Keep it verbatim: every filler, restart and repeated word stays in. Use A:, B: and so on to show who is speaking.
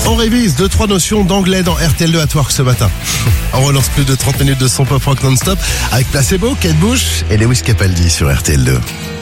A: On révise deux trois notions d'anglais dans R T L deux à Twerk ce matin. On relance plus de trente minutes de son pop rock non-stop avec Placebo, Kate Bush et Lewis Capaldi sur R T L deux.